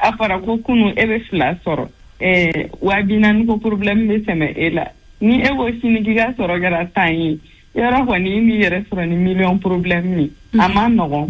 afara ko kunu ebe fla soro wa binan ko problem be seme ela ni ego sini giga soro gara tanyi yara ko ni mi yere soro ni million problem ni ama no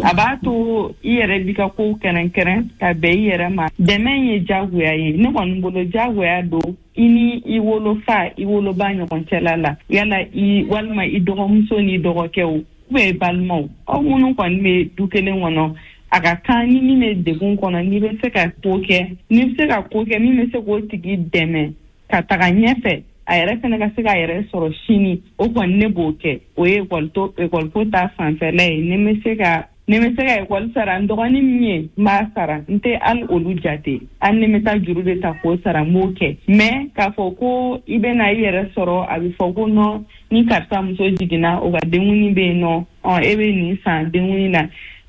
abato yere bika ko kenen ka be yere ma demenye jagwe yi ne won bolo jagwe do ini iwolo banyo konchelala yala I walma I dogo musoni dogo kew we balmo o munu kwan me dukele wono aga kani ni me degun kono ni be se ka poke ni se ka poke ni me se ko tigi deme ka taga nyefe ayere fene ka se ka yere soro shini o kwan ne boke o e kolto ta sanfele ni me se ka ekwal sara ndogani mie ma sara nte al olujate an nemeta jurude ta ko sara moke me ka foko ibe na yere soro abi foko no ni karta muso jigina o ga demuni be no ebe ni san demuni na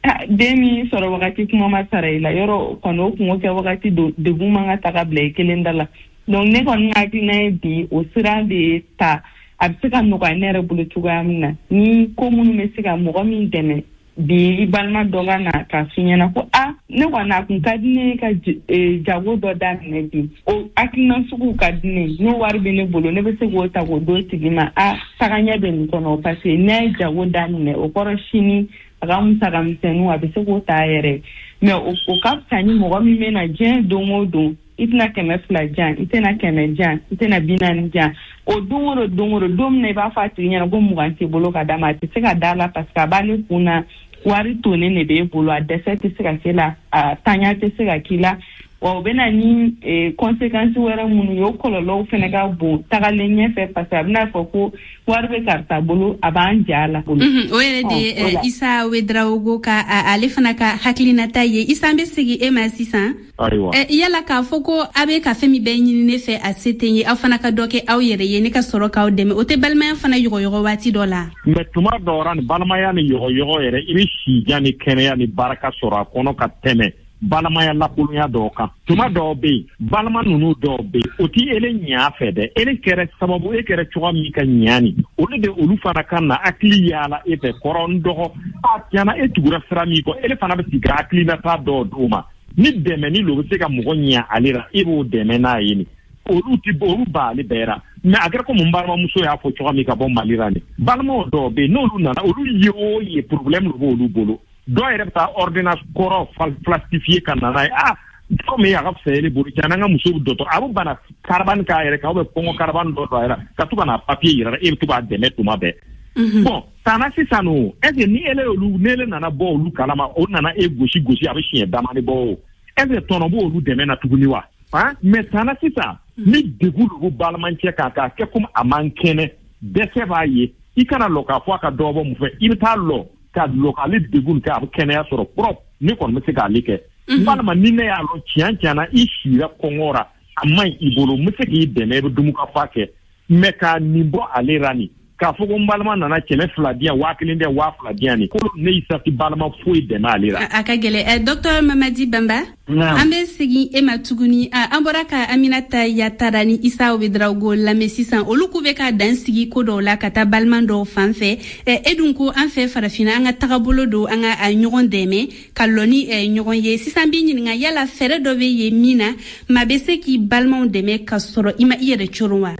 demi soro wakati kuma ma sara ila yoro kono kungo ke wakati de gumanga taka ble kelendala donc ne kon ngati na bi o sira de ta absika no ka nere bulu tugamna ni ko munu mesika mo mi deme bi balma doga na ka finyana ko ne wana kun kadine ka jago do da ne bi o akina suku kadine no warbe ne bolo ne be se go ta go do tigima saganya be ni kono parce ne jago da ne o koro shini agam sagam tenu abe se go ta yere me o ka tani mo mi mena jen do modo itna keme fla jan itena keme jan itena binan jan o dungoro dum ne ba fati nyana go mu ganti bolo ka dama ti se ka dala parce que bali kuna wari tone ne be bolo a desete se ka kila tanya te se ka kila o bena ni conséquence wera munu yo kololo fene ga bo tagale nyefe parce que abna foko warbe karta bolo abanjala bolo oyere de Isa Wedraogo ka ale fana ka haklina taye Isa mbesigi ema 600 yala ka foko abe ka femi be nyini ne fe asetenye afana ka doke aw yere ye ne ka soro ka odeme o te balma fana yogo wati dola me tuma doran balma ya ni yogo yere iri shi jani kene ya ni baraka soro kono ka teme balamaya la pulunya doka tuma dobe balama nunu dobe oti ele nya fede ele kere sababu e kere chwa mi ka nyani ole de olu fana kana akli yala e be koron doho atyana e tugura srami ko ele fana be siga akli na ta do duma ni deme ni lo se ka mugo nya alira e bo deme na yini olu ti bo olu ba le bera me agra ko mumbarma muso ya fo chwa mi ka bo malira ni balama dobe no lu na olu ye problem lo olu bolo do erepta ordonnance koro plastifié kanana comme ya gafsele buri kananga muso doto abu bana carbon ka ere ka be pongo carbon do era ka tu bana papier ira e tu ba deme tu mabe bon tanasi sanu eze ni ele olu nele nana bo olu kalama o nana e goshi abi shie damani bo eze tono bo olu deme na tuguniwa mais tanasi sa ni degulu balmanche ka ke kuma amankene dese baye ikana loka fo ka dobo mu fe ibta lo ka lokali degun ka kenya soro prop ni kon mese ka like balma ni ne ya lo chianchana ishira kongora amai ibolo mese ki deme dumu ka fake meka nimbo alerani ka fogo balma nana kele fladia wakilinde wa fladia ni ko ne isati balma foi de malira akagele Dr Mamadi Bamba ambe sigi ema tuguni amboraka Aminata Yatarani Isa Wedraogo la mesisan oluku ka dan sigi ko do la kata balmando fanfe edunko anfe farafina anga tagabolo do anga nyogon deme kaloni nyogon ye sisan bi nyinga yala fere do be ye mina mabese ki balmon deme kasoro ima iyere churwa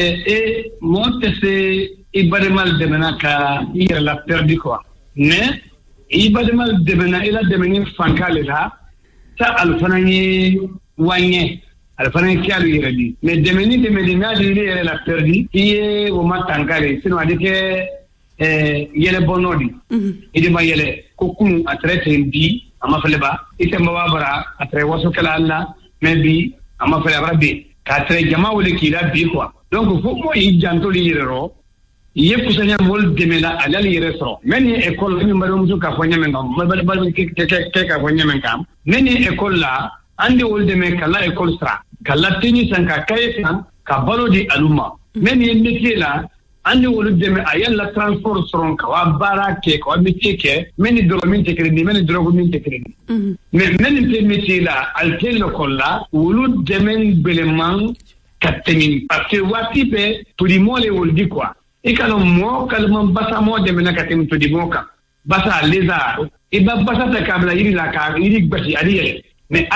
montese ibademal demena ka iyere la perdi quoi mais ibademal demena ila demeni fankale la ta alfanani wanye alfanani kialu yiradi mais demeni demena ila la perdi iye o matankale sino adike yele bonodi idi ma yele ko kunu atrete bi ama feleba ite mabara atre waso kala alla mais bi ama feleba bi ka tre jama wole kila bi quoi donc faut mo yi jantoli yirero ye kusanya mol demela alal yeresro meni école ni mbaro musu ka fonya men ngam bal ke ka fonya men kam meni école la ande wol deme kala école stra kala tini sanka kaysan ka balodi aluma meni métier la ande wol deme ayal la transport soron ka wa barake ko métier ke meni dromin te crédit meni drogo min te crédit mais meni te métier la al tel école la wol deme beleman kateni parce que wati pe pour di mole wol di quoi ikalo mo kalman basa mo de mena katim to di moka basa leza iba basa ta kabla yiri la ka yiri basi aliye